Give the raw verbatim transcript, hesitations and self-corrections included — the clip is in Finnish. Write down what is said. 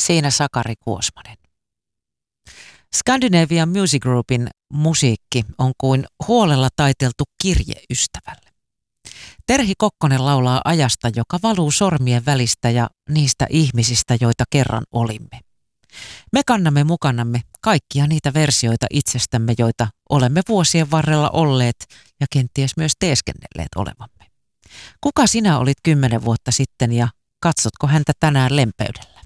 Siinä Sakari Kuosmanen. Scandinavian Music Groupin musiikki on kuin huolella taiteltu kirje ystävälle. Terhi Kokkonen laulaa ajasta, joka valuu sormien välistä ja niistä ihmisistä, joita kerran olimme. Me kannamme mukanamme kaikkia niitä versioita itsestämme, joita olemme vuosien varrella olleet ja kenties myös teeskennelleet olevamme. Kuka sinä olit kymmenen vuotta sitten ja katsotko häntä tänään lempeydellä?